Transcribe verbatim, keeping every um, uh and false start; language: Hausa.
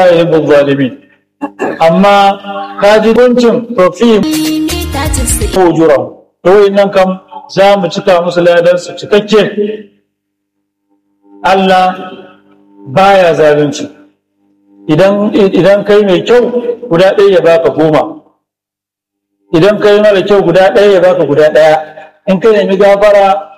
la yuhibbul zalimin. Amma kaji guncin profi ujura to wayannan kam za mu cika musu ladan su cikakke. Allah baya zalunci. idan idan kai mai kyau guda ɗaya ya baka goma, idan kai mara kyau guda ɗaya ya baka guda ɗaya, in kai nemi gafara